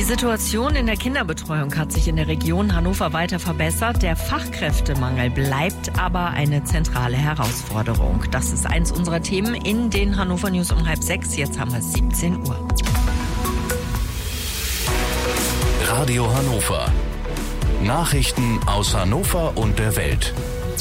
Die Situation in der Kinderbetreuung hat sich in der Region Hannover weiter verbessert. Der Fachkräftemangel bleibt aber eine zentrale Herausforderung. Das ist eins unserer Themen in den Hannover News um 5:30. Jetzt haben wir 17 Uhr. Radio Hannover. Nachrichten aus Hannover und der Welt.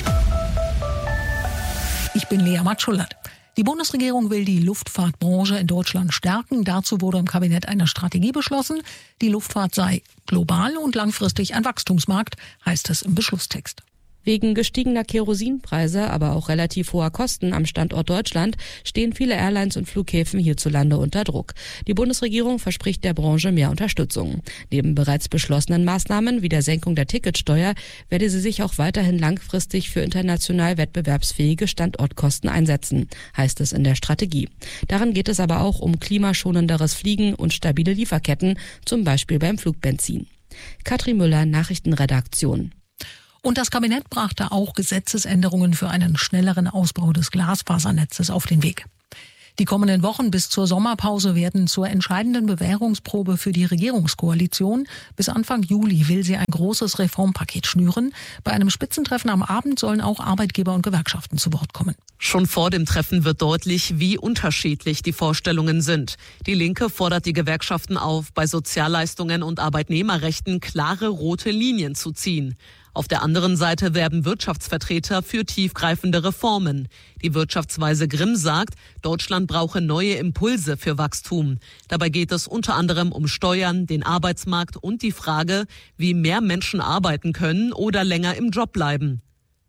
Ich bin Lea Matschulat. Die Bundesregierung will die Luftfahrtbranche in Deutschland stärken. Dazu wurde im Kabinett eine Strategie beschlossen. Die Luftfahrt sei global und langfristig ein Wachstumsmarkt, heißt es im Beschlusstext. Wegen gestiegener Kerosinpreise, aber auch relativ hoher Kosten am Standort Deutschland stehen viele Airlines und Flughäfen hierzulande unter Druck. Die Bundesregierung verspricht der Branche mehr Unterstützung. Neben bereits beschlossenen Maßnahmen wie der Senkung der Ticketsteuer werde sie sich auch weiterhin langfristig für international wettbewerbsfähige Standortkosten einsetzen, heißt es in der Strategie. Darin geht es aber auch um klimaschonenderes Fliegen und stabile Lieferketten, zum Beispiel beim Flugbenzin. Katrin Müller, Nachrichtenredaktion. Und das Kabinett brachte auch Gesetzesänderungen für einen schnelleren Ausbau des Glasfasernetzes auf den Weg. Die kommenden Wochen bis zur Sommerpause werden zur entscheidenden Bewährungsprobe für die Regierungskoalition. Bis Anfang Juli will sie ein großes Reformpaket schnüren. Bei einem Spitzentreffen am Abend sollen auch Arbeitgeber und Gewerkschaften zu Wort kommen. Schon vor dem Treffen wird deutlich, wie unterschiedlich die Vorstellungen sind. Die Linke fordert die Gewerkschaften auf, bei Sozialleistungen und Arbeitnehmerrechten klare rote Linien zu ziehen. Auf der anderen Seite werben Wirtschaftsvertreter für tiefgreifende Reformen. Die Wirtschaftsweise Grimm sagt, Deutschland brauche neue Impulse für Wachstum. Dabei geht es unter anderem um Steuern, den Arbeitsmarkt und die Frage, wie mehr Menschen arbeiten können oder länger im Job bleiben.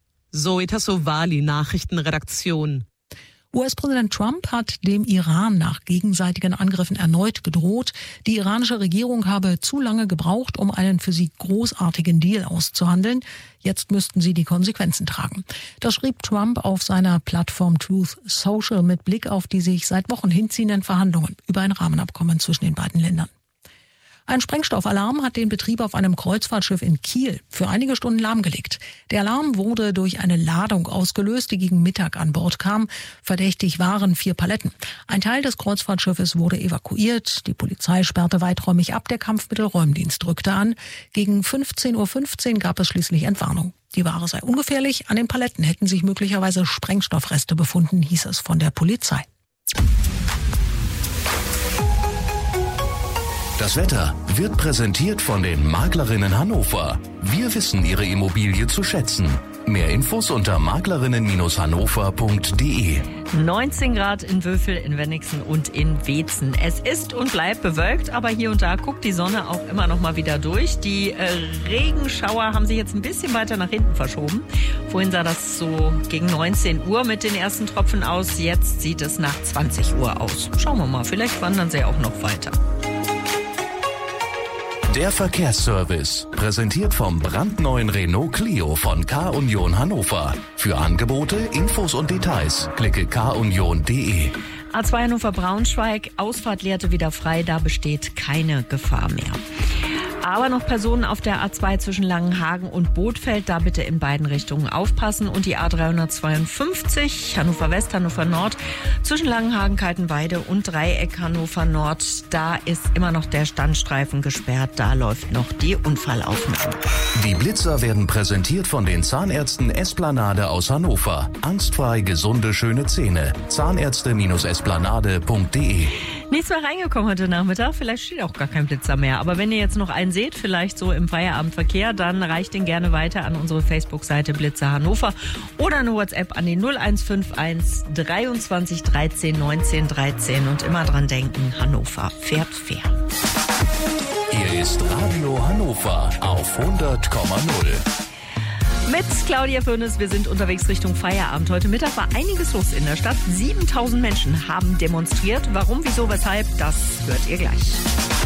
Zoe Tassovali, Nachrichtenredaktion. US-Präsident Trump hat dem Iran nach gegenseitigen Angriffen erneut gedroht. Die iranische Regierung habe zu lange gebraucht, um einen für sie großartigen Deal auszuhandeln. Jetzt müssten sie die Konsequenzen tragen. Das schrieb Trump auf seiner Plattform Truth Social mit Blick auf die sich seit Wochen hinziehenden Verhandlungen über ein Rahmenabkommen zwischen den beiden Ländern. Ein Sprengstoffalarm hat den Betrieb auf einem Kreuzfahrtschiff in Kiel für einige Stunden lahmgelegt. Der Alarm wurde durch eine Ladung ausgelöst, die gegen Mittag an Bord kam. Verdächtig waren 4 Paletten. Ein Teil des Kreuzfahrtschiffes wurde evakuiert. Die Polizei sperrte weiträumig ab. Der Kampfmittelräumdienst rückte an. Gegen 15:15 Uhr gab es schließlich Entwarnung. Die Ware sei ungefährlich. An den Paletten hätten sich möglicherweise Sprengstoffreste befunden, hieß es von der Polizei. Das Wetter wird präsentiert von den Maklerinnen Hannover. Wir wissen Ihre Immobilie zu schätzen. Mehr Infos unter maklerinnen-hannover.de. 19 Grad in Wöfel, in Wenigsen und in Weetzen. Es ist und bleibt bewölkt, aber hier und da guckt die Sonne auch immer noch mal wieder durch. Die Regenschauer haben sich jetzt ein bisschen weiter nach hinten verschoben. Vorhin sah das so gegen 19 Uhr mit den ersten Tropfen aus. Jetzt sieht es nach 20 Uhr aus. Schauen wir mal, vielleicht wandern sie auch noch weiter. Der Verkehrsservice, präsentiert vom brandneuen Renault Clio von K-Union Hannover. Für Angebote, Infos und Details klicke kunion.de. A2 Hannover-Braunschweig, Ausfahrt Lehrte wieder frei, da besteht keine Gefahr mehr. Aber noch Personen auf der A2 zwischen Langenhagen und Bothfeld, da bitte in beiden Richtungen aufpassen. Und die A352 Hannover West, Hannover Nord zwischen Langenhagen, Kaltenweide und Dreieck Hannover Nord, da ist immer noch der Standstreifen gesperrt, da läuft noch die Unfallaufnahme. Die Blitzer werden präsentiert von den Zahnärzten Esplanade aus Hannover. Angstfrei gesunde, schöne Zähne. Zahnärzte-esplanade.de. Nichts mehr reingekommen heute Nachmittag, vielleicht steht auch gar kein Blitzer mehr. Aber wenn ihr jetzt noch einen seht, vielleicht so im Feierabendverkehr, dann reicht den gerne weiter an unsere Facebook-Seite Blitzer Hannover oder eine WhatsApp an die 0151 23 13 19 13 und immer dran denken, Hannover fährt fair. Hier ist Radio Hannover auf 100,0. Mit Claudia Fürnes, wir sind unterwegs Richtung Feierabend. Heute Mittag war einiges los in der Stadt. 7000 Menschen haben demonstriert. Warum, wieso, weshalb, das hört ihr gleich.